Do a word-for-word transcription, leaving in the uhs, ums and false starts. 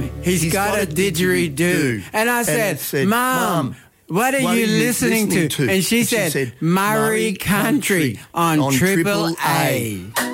he's, he's got, got a didgeridoo. didgeridoo. And I said, said Mum, what are, what you, are you listening, listening to? to? And she, and said, she said, Murray Country, Country on, on Triple A. A.